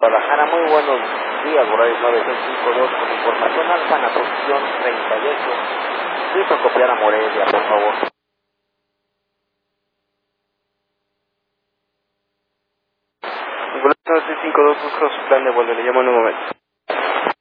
Guadalajara, muy buenos días, Borrell 9652 con información alfa en la posición 38. Listo, copiar a Morelia, por favor. 9652 busca su plan de vuelo, le llamo en un momento.